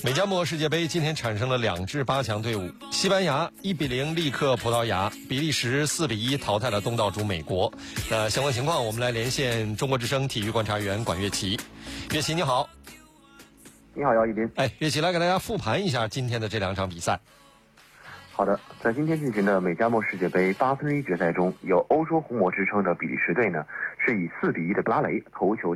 美加墨世界杯今天产生了2至8强队伍，西班牙1-0力克葡萄牙，比利时4-1淘汰了东道主美国。那相关情况，我们来连线中国之声体育观察员管乐琪。乐琪你好。 你好，姚一斌。 乐琪来给大家复盘一下今天的这2场比赛。 好的，在今天进行的美加墨世界杯8分之1决赛中，有欧洲红魔之称的比利时队呢，是以4-1的拉雷头球